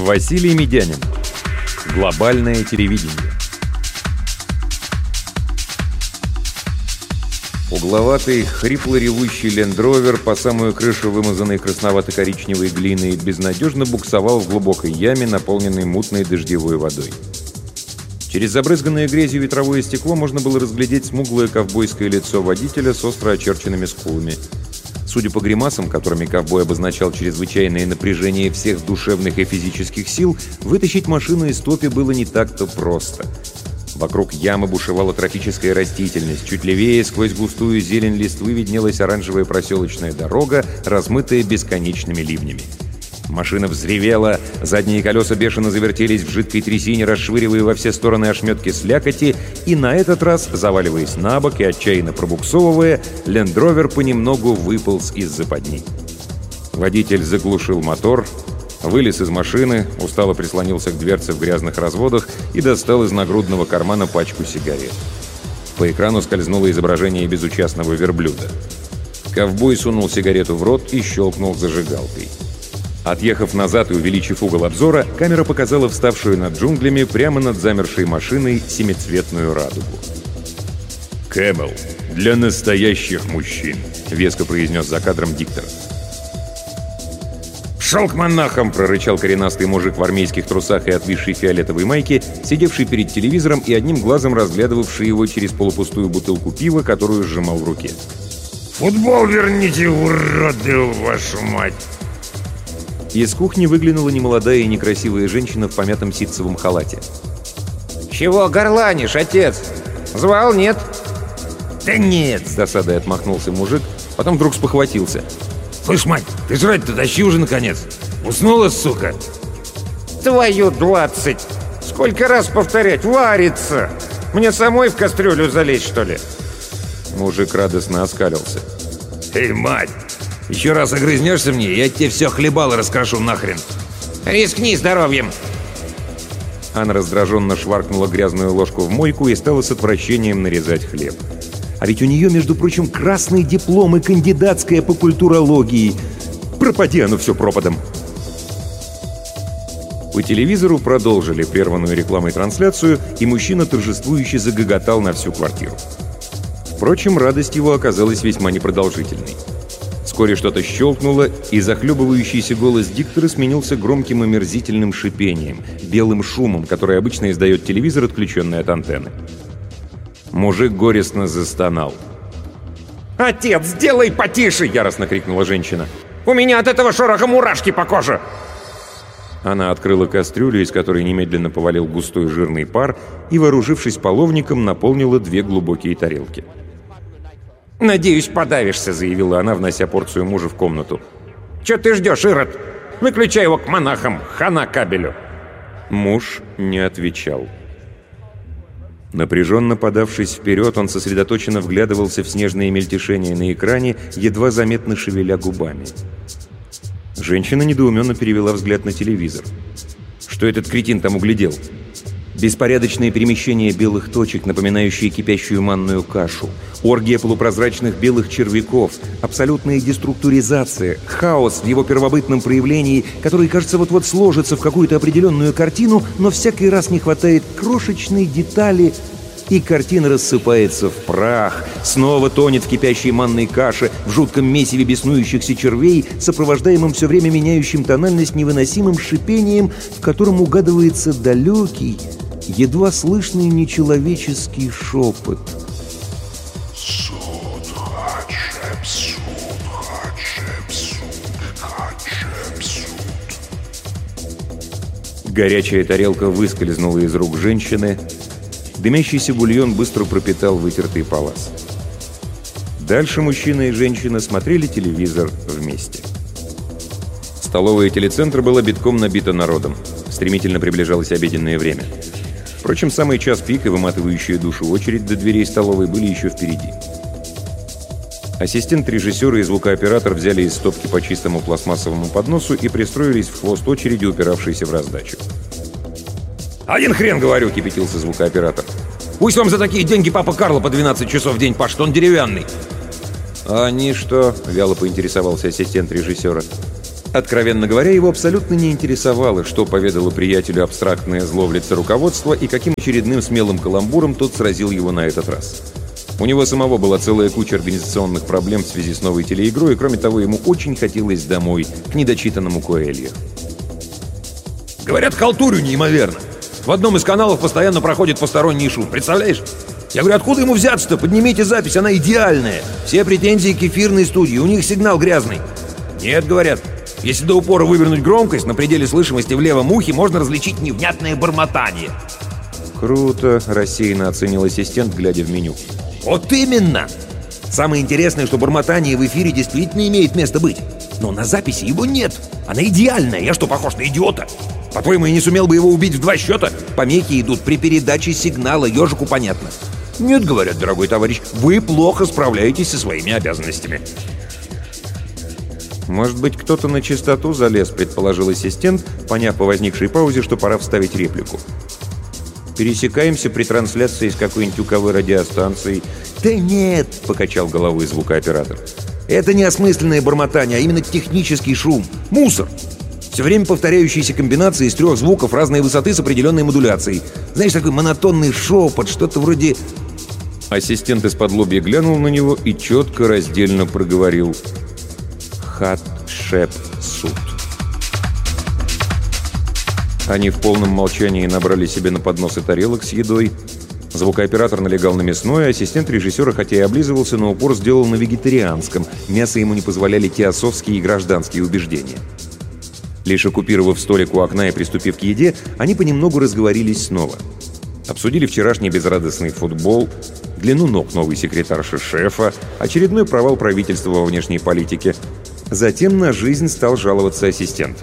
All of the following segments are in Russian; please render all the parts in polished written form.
Василий Медянин. Глобальное телевидение. Угловатый, хрипло-ревущий лендровер, по самую крышу вымазанный красновато-коричневой глиной, безнадежно буксовал в глубокой яме, наполненной мутной дождевой водой. Через забрызганное грязью ветровое стекло можно было разглядеть смуглое ковбойское лицо водителя с остро очерченными скулами. Судя по гримасам, которыми ковбой обозначал чрезвычайное напряжение всех душевных и физических сил, вытащить машину из топи было не так-то просто. Вокруг ямы бушевала тропическая растительность. Чуть левее, сквозь густую зелень листвы, виднелась оранжевая проселочная дорога, размытая бесконечными ливнями. Машина взревела, задние колеса бешено завертелись в жидкой трясине, расшвыривая во все стороны ошметки слякоти, и на этот раз, заваливаясь на бок и отчаянно пробуксовывая, лендровер понемногу выполз из западни. Водитель заглушил мотор, вылез из машины, устало прислонился к дверце в грязных разводах и достал из нагрудного кармана пачку сигарет. По экрану скользнуло изображение безучастного верблюда. Ковбой сунул сигарету в рот и щелкнул зажигалкой. Отъехав назад и увеличив угол обзора, камера показала вставшую над джунглями прямо над замершей машиной семицветную радугу. «Кэмел для настоящих мужчин», — веско произнес за кадром диктор. «Шел к монахам!» — прорычал коренастый мужик в армейских трусах и отвисшей фиолетовой майке, сидевший перед телевизором и одним глазом разглядывавший его через полупустую бутылку пива, которую сжимал в руке. «Футбол верните, уроды, вашу мать!» Из кухни выглянула немолодая и некрасивая женщина в помятом ситцевом халате. «Чего горланишь, отец? Звал, нет?» «Да нет!» — С досадой отмахнулся мужик, потом вдруг спохватился. «Слышь, мать, ты жрать-то тащи уже, наконец! Уснула, сука!» «Твою 20! Сколько раз повторять? Варится! Мне самой в кастрюлю залезть, что ли?» Мужик радостно оскалился. «Эй, мать! Еще раз огрызнешься мне, я тебе все хлебало раскрошу нахрен!» «Рискни здоровьем!» Она раздраженно шваркнула грязную ложку в мойку и стала с отвращением нарезать хлеб. А ведь у нее, между прочим, красный диплом и кандидатская по культурологии. Пропади оно все пропадом. По телевизору продолжили прерванную рекламой трансляцию, и мужчина торжествующе загоготал на всю квартиру. Впрочем, радость его оказалась весьма непродолжительной. Вскоре что-то щелкнуло, и захлебывающийся голос диктора сменился громким омерзительным шипением, белым шумом, который обычно издает телевизор, отключенный от антенны. Мужик горестно застонал. «Отец, сделай потише!» — яростно крикнула женщина. «У меня от этого шороха мурашки по коже!» Она открыла кастрюлю, из которой немедленно повалил густой жирный пар, и, вооружившись половником, наполнила 2 глубокие тарелки. «Надеюсь, подавишься», — заявила она, внося порцию мужа в комнату. «Чё ты ждешь, Ирод? Выключай его к монахам, хана кабелю!» Муж не отвечал. Напряженно подавшись вперед, он сосредоточенно вглядывался в снежные мельтешения на экране, едва заметно шевеля губами. Женщина недоуменно перевела взгляд на телевизор. Что этот кретин там углядел? Беспорядочное перемещение белых точек, напоминающие кипящую манную кашу, оргия полупрозрачных белых червяков, абсолютная деструктуризация, хаос в его первобытном проявлении, который, кажется, вот-вот сложится в какую-то определенную картину, но всякий раз не хватает крошечной детали, и картина рассыпается в прах, снова тонет в кипящей манной каше, в жутком месиве беснующихся червей, сопровождаемым все время меняющим тональность невыносимым шипением, в котором угадывается далекий, едва слышный нечеловеческий шепот. Горячая тарелка выскользнула из рук женщины. Дымящийся бульон быстро пропитал вытертый палас. Дальше мужчина и женщина смотрели телевизор вместе. Столовая телецентра была битком набита народом. Стремительно приближалось обеденное время. Впрочем, самый час пик и выматывающая душу очередь до дверей столовой были еще впереди. Ассистент режиссера и звукооператор взяли из стопки по чистому пластмассовому подносу и пристроились в хвост очереди, упиравшейся в раздачу. «Один хрен, говорю!» — кипятился звукооператор. «Пусть вам за такие деньги папа Карло по 12 часов в день пашет, он деревянный!» «А они что?» — вяло поинтересовался ассистент режиссера. Откровенно говоря, его абсолютно не интересовало, что поведало приятелю абстрактное зло в лице руководства и каким очередным смелым каламбуром тот сразил его на этот раз. У него самого была целая куча организационных проблем в связи с новой телеигрой, и кроме того, ему очень хотелось домой, к недочитанному Коэльо. Говорят, халтурю неимоверно. В одном из каналов постоянно проходит посторонний шум. Представляешь? Я говорю, откуда ему взяться-то? Поднимите запись, она идеальная. Все претензии к эфирной студии, у них сигнал грязный. Нет, говорят, если до упора вывернуть громкость, на пределе слышимости в левом ухе можно различить невнятное бормотание. «Круто», — рассеянно оценил ассистент, глядя в меню. Вот именно! Самое интересное, что бормотание в эфире действительно имеет место быть. Но на записи его нет. Она идеальная. Я что, похож на идиота? По-твоему, я не сумел бы его убить в 2 счета? Помехи идут при передаче сигнала, ежику понятно. Нет, говорят, дорогой товарищ, вы плохо справляетесь со своими обязанностями. «Может быть, кто-то на чистоту залез», — предположил ассистент, поняв по возникшей паузе, что пора вставить реплику. «Пересекаемся при трансляции с какой-нибудь УКВ радиостанцией». «Да нет», — покачал головой звукооператор. «Это не осмысленное бормотание, а именно технический шум. Мусор. Все время повторяющиеся комбинации из 3 звуков разной высоты с определенной модуляцией. Знаешь, такой монотонный шепот, что-то вроде...» Ассистент из-под лобья глянул на него и четко, раздельно проговорил: «Хат-шеп-суд». Они в полном молчании набрали себе на подносы тарелок с едой. Звукооператор налегал на мясное, ассистент режиссера, хотя и облизывался, но упор сделал на вегетарианском. Мясо ему не позволяли теософские и гражданские убеждения. Лишь оккупировав столик у окна и приступив к еде, они понемногу разговорились снова. Обсудили вчерашний безрадостный футбол, длину ног новой секретарши шефа, очередной провал правительства во внешней политике. Затем на жизнь стал жаловаться ассистент.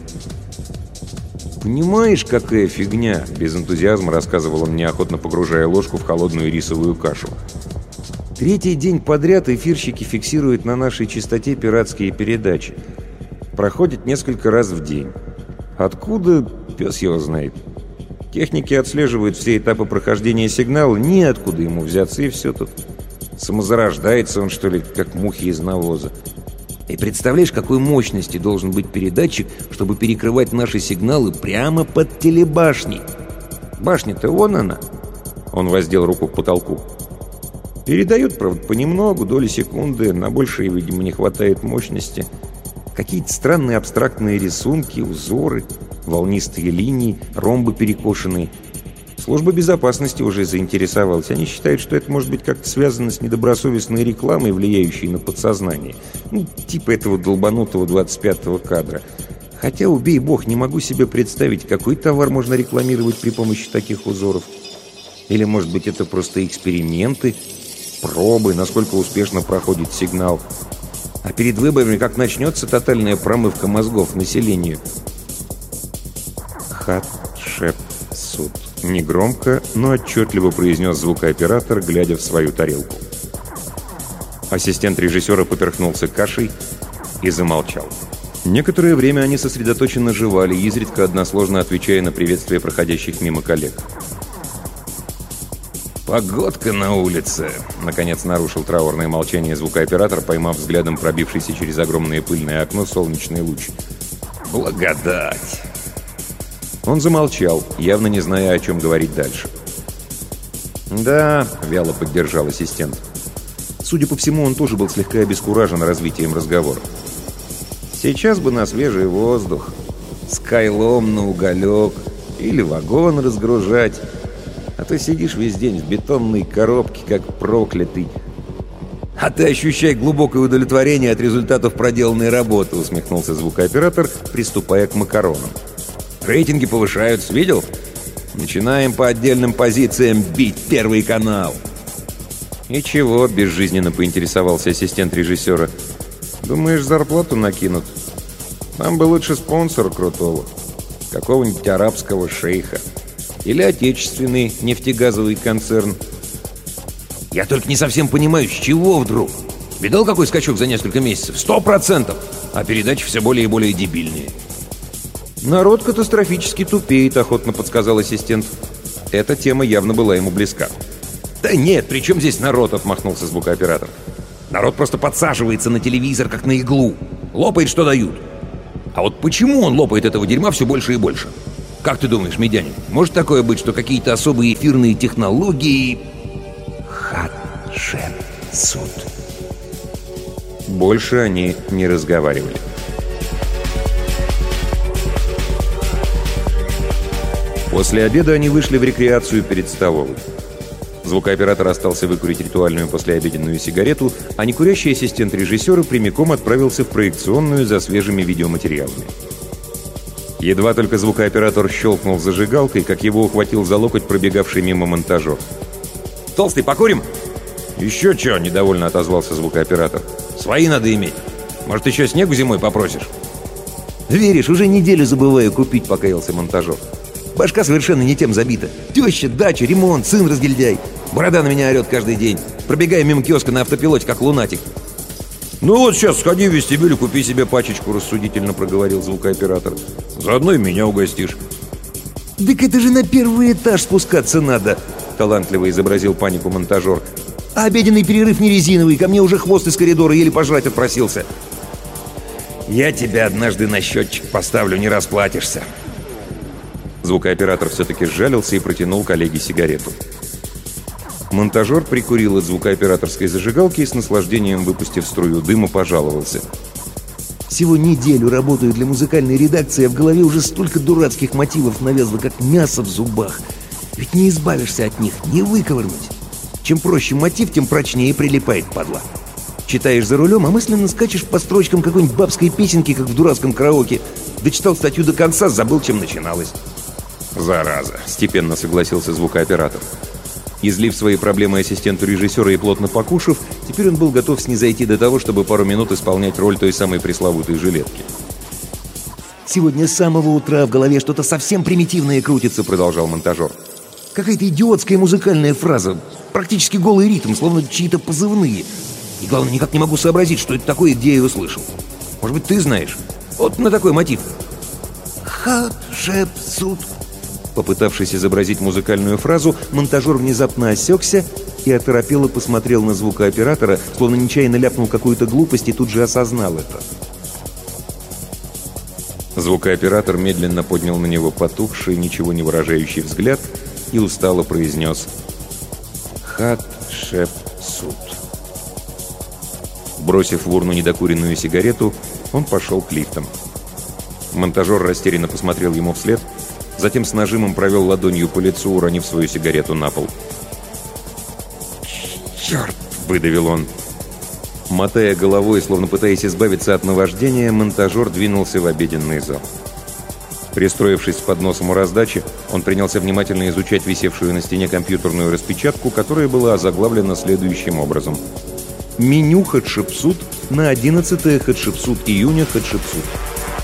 «Понимаешь, какая фигня?» — без энтузиазма рассказывал он, неохотно погружая ложку в холодную рисовую кашу. «3-й день подряд эфирщики фиксируют на нашей частоте пиратские передачи. Проходит несколько раз в день. Откуда? Пес его знает. Техники отслеживают все этапы прохождения сигнала, неоткуда ему взяться, и все тут. Самозарождается он, что ли, как мухи из навоза. И представляешь, какой мощности должен быть передатчик, чтобы перекрывать наши сигналы прямо под телебашней? Башня-то вон она». Он воздел руку к потолку. «Передают, правда, понемногу, доли секунды, на большее, видимо, не хватает мощности. Какие-то странные абстрактные рисунки, узоры, волнистые линии, ромбы перекошенные. Служба безопасности уже заинтересовалась. Они считают, что это может быть как-то связано с недобросовестной рекламой, влияющей на подсознание. Ну, типа этого долбанутого 25-го кадра. Хотя, убей бог, не могу себе представить, какой товар можно рекламировать при помощи таких узоров. Или, может быть, это просто эксперименты, пробы, насколько успешно проходит сигнал. А перед выборами как начнется тотальная промывка мозгов населению. Хат-шеп-суд. Негромко, но отчетливо произнес звукооператор, глядя в свою тарелку. Ассистент режиссера поперхнулся кашей и замолчал. Некоторое время они сосредоточенно жевали, изредка односложно отвечая на приветствия проходящих мимо коллег. «Погодка на улице!» — наконец нарушил траурное молчание звукооператор, поймав взглядом пробившийся через огромное пыльное окно солнечный луч. «Благодать!» Он замолчал, явно не зная, о чем говорить дальше. «Да», — вяло поддержал ассистент. Судя по всему, он тоже был слегка обескуражен развитием разговора. «Сейчас бы на свежий воздух, с кайлом на уголек или вагон разгружать. А то сидишь весь день в бетонной коробке, как проклятый». «А ты ощущай глубокое удовлетворение от результатов проделанной работы», — усмехнулся звукооператор, приступая к макаронам. «Рейтинги повышаются, видел? Начинаем по отдельным позициям бить Первый канал». «И чего?» — безжизненно поинтересовался ассистент режиссера. «Думаешь, зарплату накинут? Нам бы лучше спонсора крутого. Какого-нибудь арабского шейха. Или отечественный нефтегазовый концерн». «Я только не совсем понимаю, с чего вдруг? Видал, какой скачок за несколько месяцев? 100%! А передачи все более и более дебильные». «Народ катастрофически тупеет», — охотно подсказал ассистент. Эта тема явно была ему близка. «Да нет, при чем здесь народ?» — отмахнулся звукооператор. «Народ просто подсаживается на телевизор, как на иглу. Лопает, что дают. А вот почему он лопает этого дерьма все больше и больше? Как ты думаешь, медянин, может такое быть, что какие-то особые эфирные технологии... Хатшепсут. Больше они не разговаривали. После обеда они вышли в рекреацию перед столовой. Звукооператор остался выкурить ритуальную послеобеденную сигарету, а некурящий ассистент режиссера прямиком отправился в проекционную за свежими видеоматериалами. Едва только звукооператор щелкнул зажигалкой, как его ухватил за локоть пробегавший мимо монтажер. «Толстый, покурим?» «Еще чё?» — недовольно отозвался звукооператор. «Свои надо иметь. Может, еще снегу зимой попросишь?» «Веришь, уже неделю забываю купить», — покаялся монтажер. «Башка совершенно не тем забита. Теща, дача, ремонт, сын разгильдяй. Борода на меня орет каждый день. Пробегаю мимо киоска на автопилоте, как лунатик». «Ну вот сейчас сходи в вестибюль и купи себе пачечку», — рассудительно проговорил звукооператор. «Заодно и меня угостишь». «Так это же на первый этаж спускаться надо», — талантливо изобразил панику монтажер. «А обеденный перерыв не резиновый, ко мне уже хвост из коридора еле пожрать отпросился». «Я тебя однажды на счетчик поставлю, не расплатишься». Звукооператор все-таки сжалился и протянул коллеге сигарету. Монтажер прикурил от звукооператорской зажигалки и с наслаждением, выпустив струю дыма, пожаловался. «Всего неделю работаю для музыкальной редакции, а в голове уже столько дурацких мотивов навязло, как мясо в зубах. Ведь не избавишься от них, не выковырнуть. Чем проще мотив, тем прочнее прилипает, падла. Читаешь за рулем, а мысленно скачешь по строчкам какой-нибудь бабской песенки, как в дурацком караоке. Дочитал статью до конца, забыл, чем начиналось». «Зараза!» — степенно согласился звукооператор. Излив свои проблемы ассистенту режиссера и плотно покушав, теперь он был готов снизойти до того, чтобы пару минут исполнять роль той самой пресловутой жилетки. «Сегодня с самого утра в голове что-то совсем примитивное крутится», — продолжал монтажер. «Какая-то идиотская музыкальная фраза, практически голый ритм, словно чьи-то позывные. И главное, никак не могу сообразить, что это такое и где я его слышал. Может быть, ты знаешь? Вот на такой мотив». «Хатшепсут». Попытавшись изобразить музыкальную фразу, монтажер внезапно осекся и оторопело посмотрел на звукооператора, словно нечаянно ляпнул какую-то глупость и тут же осознал это. Звукооператор медленно поднял на него потухший, ничего не выражающий взгляд и устало произнес: «Хатшепсут». Бросив в урну недокуренную сигарету, он пошел к лифтам. Монтажер растерянно посмотрел ему вслед, затем с нажимом провел ладонью по лицу, уронив свою сигарету на пол. «Черт!» — выдавил он. Мотая головой, словно пытаясь избавиться от наваждения, монтажер двинулся в обеденный зал. Пристроившись с подносом у раздачи, он принялся внимательно изучать висевшую на стене компьютерную распечатку, которая была озаглавлена следующим образом: «Меню Хатшепсут на 11 Хатшепсут июня Хатшепсут».